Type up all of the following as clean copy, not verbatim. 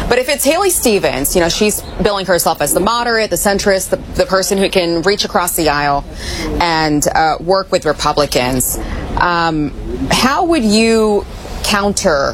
But if it's Haley Stevens, she's billing herself as the moderate, the centrist, the person who can reach across the aisle and work with Republicans. How would you counter,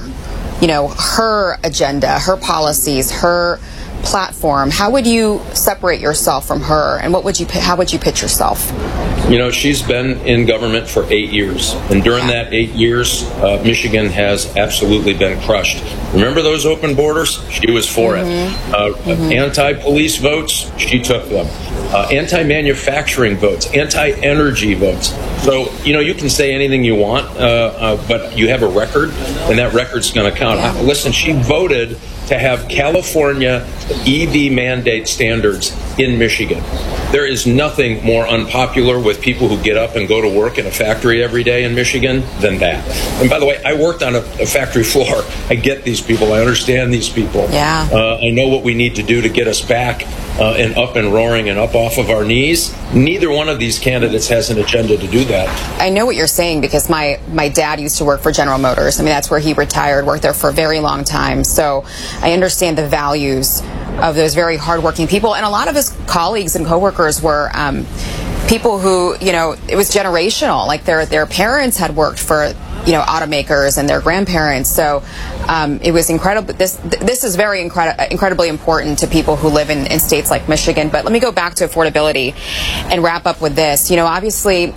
her agenda, her policies, her platform? How would you separate yourself from her, and how would you pitch yourself? She's been in government for 8 years, and during that 8 years, Michigan has absolutely been crushed. Remember those open borders? She was for it. Anti-police votes, she took them. Anti-manufacturing votes, anti-energy votes. So, you can say anything you want, but you have a record, and that record's going to count. Listen, she voted to have California EV mandate standards in Michigan. There is nothing more unpopular with people who get up and go to work in a factory every day in Michigan than that. And by the way, I worked on a factory floor. I get these people. I understand these people. Yeah. I know what we need to do to get us back and up and roaring and up off of our knees. Neither one of these candidates has an agenda to do that. I know what you're saying because my dad used to work for General Motors. I mean, that's where he retired, worked there for a very long time. So I understand the values of those very hardworking people. And a lot of his colleagues and coworkers were people who, it was generational. Like their parents had worked for, automakers and their grandparents. So it was incredible. This is very incredibly important to people who live in states like Michigan. But let me go back to affordability and wrap up with this. Obviously,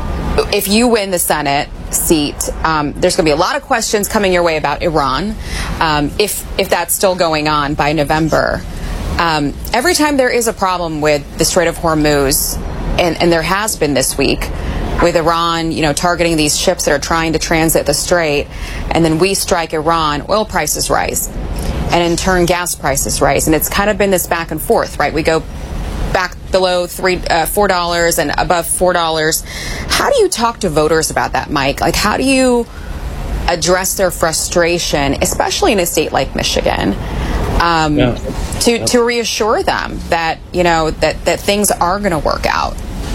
if you win the Senate seat, there's going to be a lot of questions coming your way about Iran, if that's still going on by November. Every time there is a problem with the Strait of Hormuz, and there has been this week, with Iran, targeting these ships that are trying to transit the strait, and then we strike Iran, oil prices rise, and in turn gas prices rise, and it's kind of been this back and forth, right? We go back below $4 and above $4. How do you talk to voters about that, Mike? Like, how do you address their frustration, especially in a state like Michigan, to reassure them that that things are going to work out?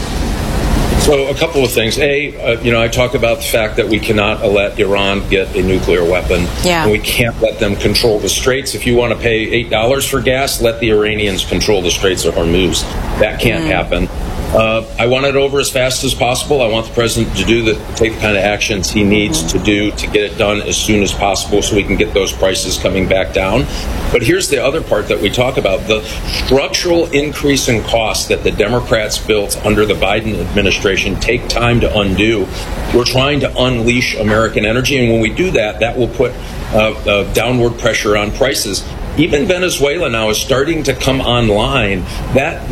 So a couple of things. I talk about the fact that we cannot let Iran get a nuclear weapon. Yeah. And we can't let them control the straits. If you want to pay $8 for gas, let the Iranians control the Straits of Hormuz. That can't happen. I want it over as fast as possible. I want the president to take the kind of actions he needs to do to get it done as soon as possible so we can get those prices coming back down. But here's the other part that we talk about, the structural increase in costs that the Democrats built under the Biden administration take time to undo. We're trying to unleash American energy, and when we do that, that will put downward pressure on prices. Even Venezuela now is starting to come online. That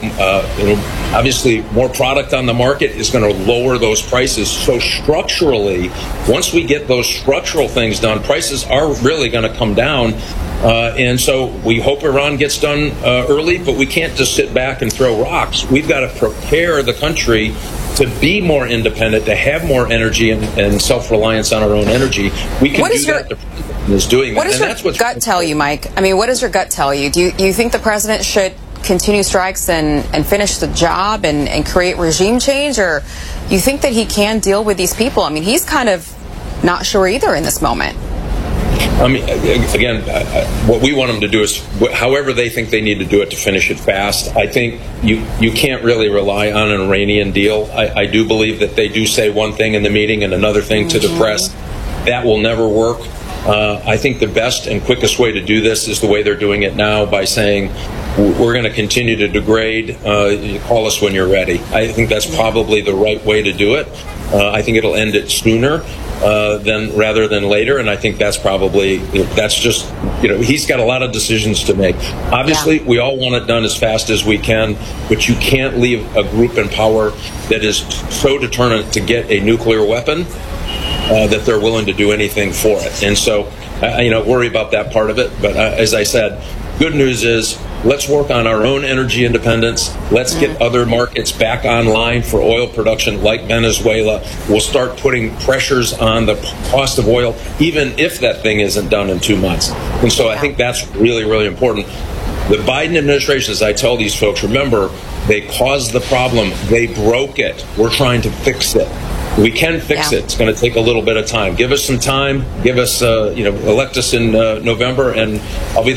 obviously more product on the market is going to lower those prices. So structurally, once we get those structural things done, prices are really going to come down. And so we hope Iran gets done early, but we can't just sit back and throw rocks. We've got to prepare the country to be more independent, to have more energy and self-reliance on our own energy. We can do that. The president is doing that. What does your gut tell you, Mike? I mean, what does your gut tell you? Do you think the president should continue strikes and finish the job and create regime change, or you think that he can deal with these people? I mean, he's kind of not sure either in this moment. I mean, again, what we want them to do is however they think they need to do it to finish it fast. I think you can't really rely on an Iranian deal. I do believe that they do say one thing in the meeting and another thing to the press. That will never work. I think the best and quickest way to do this is the way they're doing it now, by saying we're going to continue to degrade. Call us when you're ready. I think that's probably the right way to do it. I think it'll end it sooner rather than later, and I think that's probably just he's got a lot of decisions to make. Obviously, we all want it done as fast as we can, but you can't leave a group in power that is so determined to get a nuclear weapon that they're willing to do anything for it. And so, worry about that part of it. But as I said, good news is let's work on our own energy independence. Let's get other markets back online for oil production, like Venezuela. We'll start putting pressures on the cost of oil, even if that thing isn't done in 2 months. And so I think that's really, really important. The Biden administration, as I tell these folks, remember, they caused the problem. They broke it. We're trying to fix it. We can fix it. It's going to take a little bit of time. Give us some time. Give us, elect us in November, and I'll be